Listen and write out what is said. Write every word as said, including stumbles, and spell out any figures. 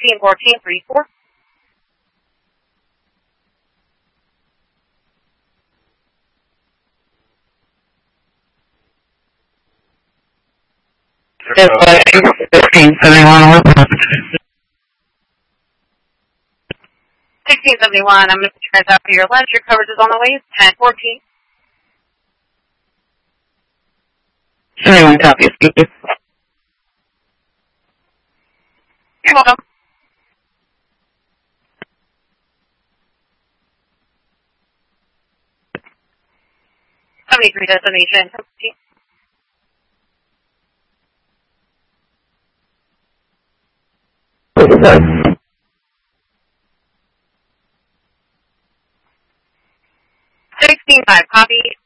sixteen fourteen three four. sixteen seventy-one. sixteen seventy-one, I'm going to put you guys out for your lunch. Your coverage is on the way. ten fourteen. seventy-one copies. You're welcome. seventy-three destination. sixteen five, copy.